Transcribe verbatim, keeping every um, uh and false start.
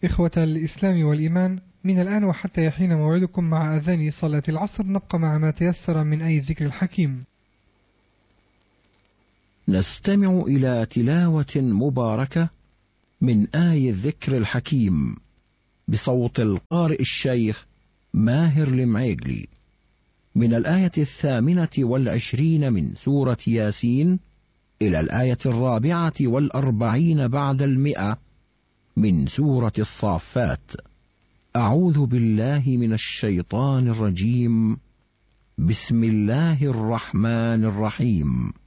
إخوة الإسلام والإيمان، من الآن وحتى يحين موعدكم مع أذان صلاة العصر نبقى مع ما تيسر من آي الذكر الحكيم. نستمع إلى تلاوة مباركة من آي الذكر الحكيم بصوت القارئ الشيخ ماهر المعيقلي، من الآية الثامنة والعشرين من سورة ياسين إلى الآية الرابعة والأربعين بعد المئة من سورة الصافات. أعوذ بالله من الشيطان الرجيم. بسم الله الرحمن الرحيم.